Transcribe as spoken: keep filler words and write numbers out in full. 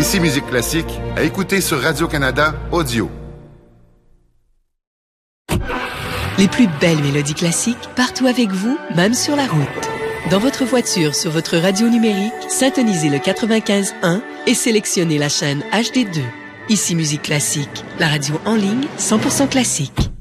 Ici Musique Classique, à écouter sur Radio-Canada Audio. Les plus belles mélodies classiques, partout avec vous, même sur la route. Dans votre voiture, sur votre radio numérique, syntonisez le quatre-vingt-quinze un et sélectionnez la chaîne H D deux. Ici Musique Classique, la radio en ligne cent pour cent classique.